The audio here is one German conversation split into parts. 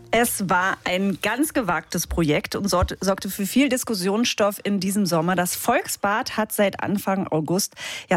Es war ein ganz gewagtes Projekt und sorgte für viel Diskussionsstoff in diesem Sommer. Das Volksbad hat seit Anfang August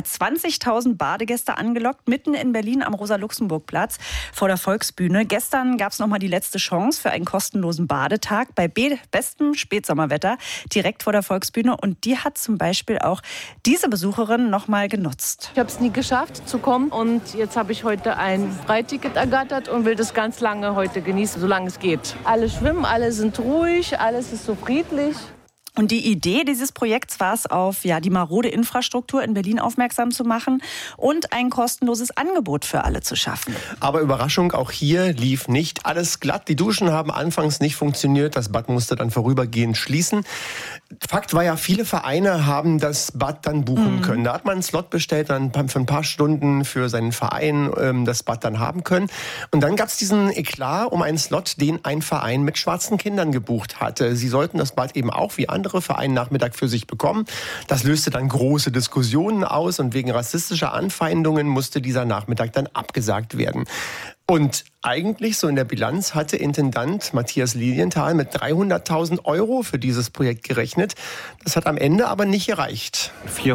20.000 Badegäste angelockt, mitten in Berlin am Rosa-Luxemburg-Platz vor der Volksbühne. Gestern gab es nochmal die letzte Chance für einen kostenlosen Badetag bei bestem Spätsommerwetter direkt vor der Volksbühne. Und die hat zum Beispiel auch diese Besucherin nochmal genutzt. Ich habe es nie geschafft zu kommen und jetzt habe ich heute ein Freiticket ergattert und will das ganz lange heute genießen, solange es geht. Alle schwimmen, alle sind ruhig, alles ist so friedlich. Und die Idee dieses Projekts war es, auf die marode Infrastruktur in Berlin aufmerksam zu machen und ein kostenloses Angebot für alle zu schaffen. Aber Überraschung, auch hier lief nicht alles glatt. Die Duschen haben anfangs nicht funktioniert. Das Bad musste dann vorübergehend schließen. Fakt war ja, viele Vereine haben das Bad dann buchen können. Da hat man einen Slot bestellt, dann für ein paar Stunden für seinen Verein das Bad dann haben können. Und dann gab es diesen Eklat um einen Slot, den ein Verein mit schwarzen Kindern gebucht hatte. Sie sollten das Bad eben auch wie andere Vereine Nachmittag für sich bekommen. Das löste dann große Diskussionen aus und wegen rassistischer Anfeindungen musste dieser Nachmittag dann abgesagt werden. Und eigentlich, so in der Bilanz, hatte Intendant Matthias Lilienthal mit 300.000 € für dieses Projekt gerechnet. Das hat am Ende aber nicht gereicht.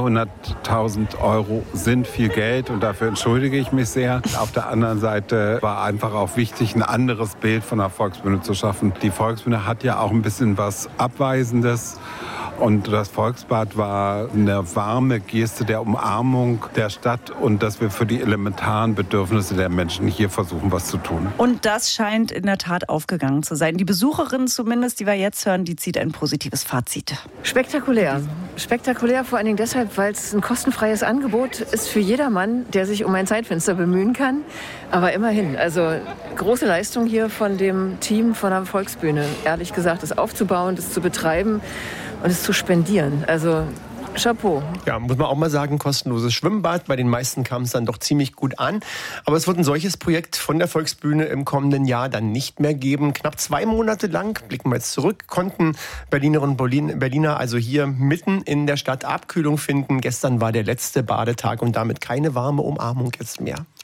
400.000 € sind viel Geld und dafür entschuldige ich mich sehr. Auf der anderen Seite war einfach auch wichtig, ein anderes Bild von der Volksbühne zu schaffen. Die Volksbühne hat ja auch ein bisschen was Abweisendes. Und das Volksbad war eine warme Geste der Umarmung der Stadt und dass wir für die elementaren Bedürfnisse der Menschen hier versuchen, was zu tun. Und das scheint in der Tat aufgegangen zu sein. Die Besucherin zumindest, die wir jetzt hören, die zieht ein positives Fazit. Spektakulär. Spektakulär vor allen Dingen deshalb, weil es ein kostenfreies Angebot ist für jedermann, der sich um ein Zeitfenster bemühen kann. Aber immerhin, also große Leistung hier von dem Team von der Volksbühne. Ehrlich gesagt, das aufzubauen, das zu betreiben und es zu spendieren. Also Chapeau. Ja, muss man auch mal sagen, kostenloses Schwimmbad. Bei den meisten kam es dann doch ziemlich gut an. Aber es wird ein solches Projekt von der Volksbühne im kommenden Jahr dann nicht mehr geben. Knapp 2 Monate lang, blicken wir jetzt zurück, konnten Berlinerinnen und Berliner also hier mitten in der Stadt Abkühlung finden. Gestern war der letzte Badetag und damit keine warme Umarmung jetzt mehr.